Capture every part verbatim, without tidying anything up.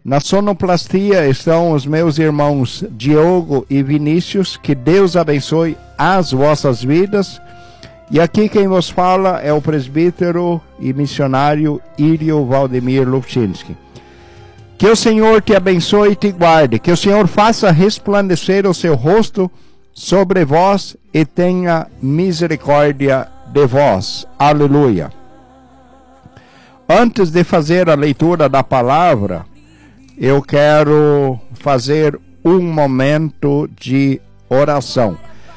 Na sonoplastia estão os meus irmãos Diogo e Vinícius. Que Deus abençoe as vossas vidas. E aqui quem vos fala é o presbítero e missionário Írio Valdemir Lufchinsky. Que o Senhor te abençoe e te guarde. Que o Senhor faça resplandecer o seu rosto sobre vós e tenha misericórdia de vós. Aleluia. Antes de fazer a leitura da palavra, eu quero fazer um momento de oração.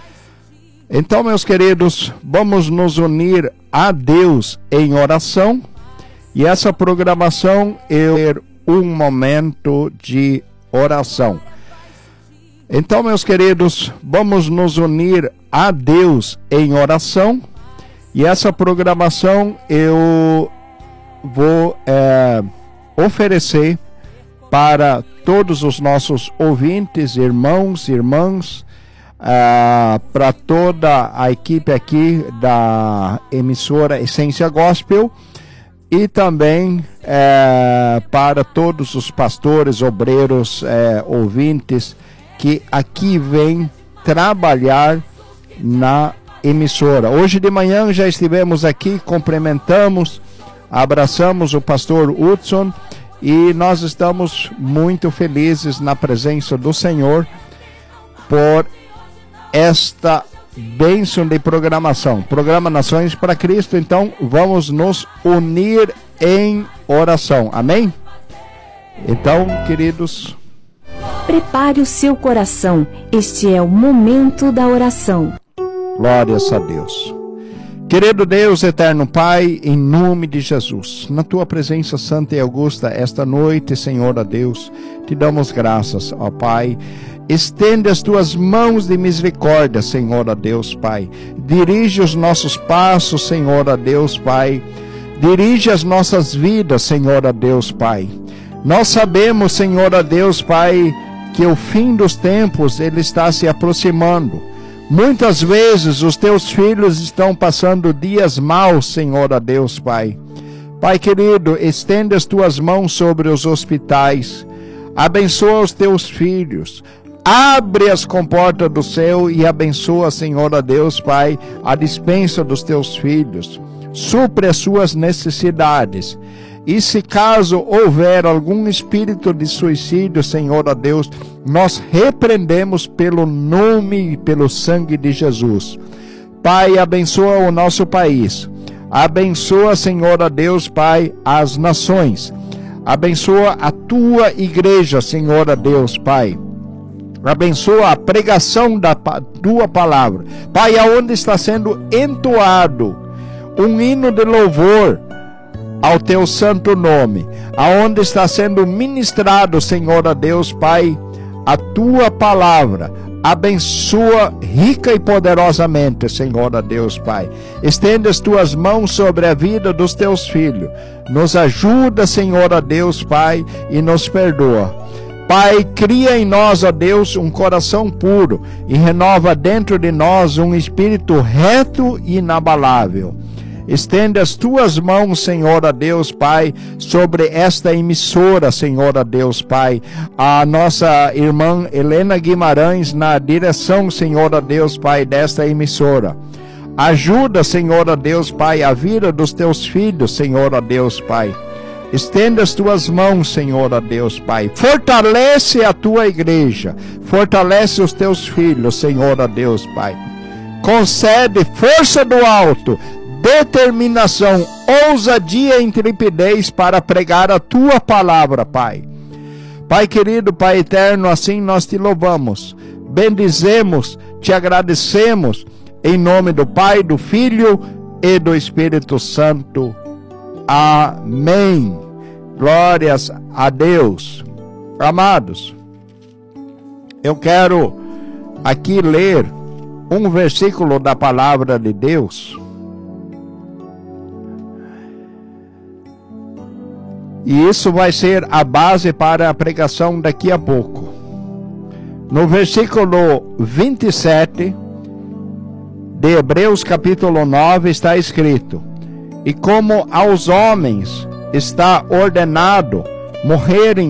Então, meus queridos, vamos nos unir a Deus em oração. E essa programação é um momento de oração. Então, meus queridos, vamos nos unir a Deus em oração. E essa programação eu vou é, oferecer para todos os nossos ouvintes, irmãos, irmãs, uh, para toda a equipe aqui da emissora Essência Gospel e também uh, para todos os pastores, obreiros, uh, ouvintes que aqui vêm trabalhar na emissora. Hoje de manhã já estivemos aqui, cumprimentamos, abraçamos o pastor Hudson. E nós estamos muito felizes na presença do Senhor por esta bênção de programação. Programa Nações para Cristo. Então vamos nos unir em oração. Amém? Então, queridos, prepare o seu coração. Este é o momento da oração. Glórias a Deus. Querido Deus, eterno Pai, em nome de Jesus, na Tua presença santa e augusta, esta noite, Senhor, a Deus, te damos graças, ó Pai. Estende as Tuas mãos de misericórdia, Senhor, a Deus, Pai. Dirige os nossos passos, Senhor, a Deus, Pai. Dirige as nossas vidas, Senhor, a Deus, Pai. Nós sabemos, Senhor, a Deus, Pai, que o fim dos tempos, ele está se aproximando. Muitas vezes os teus filhos estão passando dias maus, Senhor, a Deus, Pai. Pai querido, estende as tuas mãos sobre os hospitais. Abençoa os teus filhos. Abre as comportas do céu e abençoa, Senhor, a Deus, Pai, a dispensa dos teus filhos. Supre as suas necessidades. E se caso houver algum espírito de suicídio, Senhor, a Deus, nós repreendemos pelo nome e pelo sangue de Jesus. Pai, abençoa o nosso país. Abençoa, Senhor, a Deus, Pai, as nações. Abençoa a Tua igreja, Senhor, a Deus, Pai. Abençoa a pregação da Tua palavra. Pai, aonde está sendo entoado um hino de louvor ao Teu santo nome, aonde está sendo ministrado, Senhor, a Deus, Pai, a Tua palavra, abençoa rica e poderosamente, Senhor, a Deus, Pai. Estende as Tuas mãos sobre a vida dos Teus filhos, nos ajuda, Senhor, a Deus, Pai, e nos perdoa. Pai, cria em nós, ó Deus, um coração puro e renova dentro de nós um espírito reto e inabalável. Estende as Tuas mãos, Senhor, a Deus, Pai, sobre esta emissora, Senhor, a Deus, Pai. A nossa irmã Helena Guimarães na direção, Senhor, a Deus, Pai, desta emissora. Ajuda, Senhor, a Deus, Pai, a vida dos Teus filhos, Senhor, a Deus, Pai. Estende as Tuas mãos, Senhor, a Deus, Pai. Fortalece a Tua igreja. Fortalece os Teus filhos, Senhor, a Deus, Pai. Concede força do alto, determinação, ousadia e intrepidez para pregar a Tua palavra, Pai. Pai querido, Pai eterno, assim nós Te louvamos, bendizemos, Te agradecemos, em nome do Pai, do Filho e do Espírito Santo. Amém. Glórias a Deus. Amados, eu quero aqui ler um versículo da palavra de Deus. E isso vai ser a base para a pregação daqui a pouco. No versículo vinte e sete de Hebreus capítulo nove está escrito: e como aos homens está ordenado morrerem